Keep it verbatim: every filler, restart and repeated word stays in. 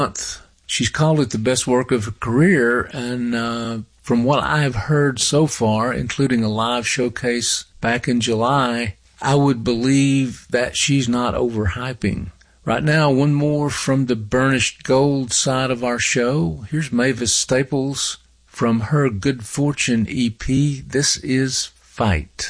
month. She's called it the best work of her career, and uh, from what I've heard so far, including a live showcase back in July, I would believe that she's not overhyping. Right now, one more from the burnished gold side of our show. Here's Mavis Staples from her Good Fortune E P. This is Fight.